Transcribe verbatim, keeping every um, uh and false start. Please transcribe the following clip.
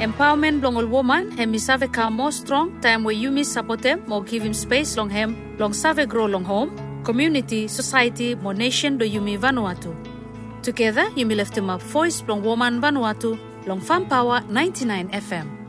Empowerment long all woman hem mi save ka more strong time where you miss support them more give him space long hem long save grow long home community society more nation do you mi Vanuatu. Together you mi lift him up voice long woman Vanuatu long Farm Power ninety-nine F M.